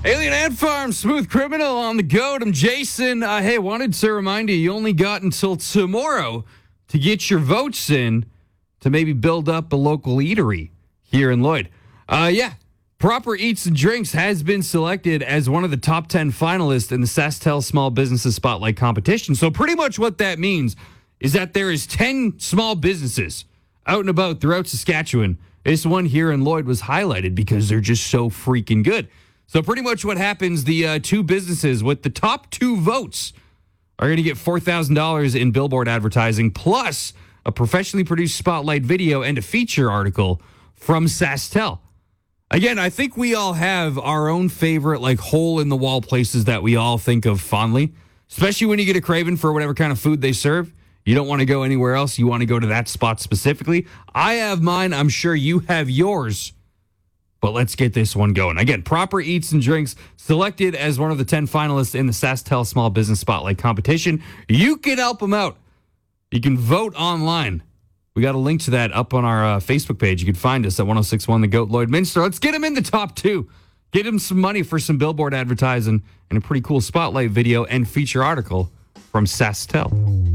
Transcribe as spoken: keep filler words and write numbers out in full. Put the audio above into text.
Alien Ant Farm, Smooth Criminal on the goat. I'm Jason. Uh, hey, wanted to remind you, you only got until tomorrow to get your votes in to maybe build up a local eatery here in Lloyd. Uh, yeah, Proper Eats and Drinks has been selected as one of the top ten finalists in the SaskTel Small Businesses Spotlight competition. So pretty much what that means is that there is ten small businesses out and about throughout Saskatchewan. This one here in Lloyd was highlighted because they're just so freaking good. So pretty much what happens, the uh, two businesses with the top two votes are going to get four thousand dollars in billboard advertising, plus a professionally produced spotlight video and a feature article from SaskTel. Again, I think we all have our own favorite, like, hole-in-the-wall places that we all think of fondly, especially when you get a craving for whatever kind of food they serve. You don't want to go anywhere else. You want to go to that spot specifically. I have mine. I'm sure you have yours. But let's get this one going. Again, Proper Eats and Drinks selected as one of the ten finalists in the SaskTel Small Business Spotlight competition. You can help them out. You can vote online. We got a link to that up on our uh, Facebook page. You can find us at one oh six point one The Goat, Lloydminster. Let's get them in the top two. Get them some money for some billboard advertising and a pretty cool spotlight video and feature article from SaskTel.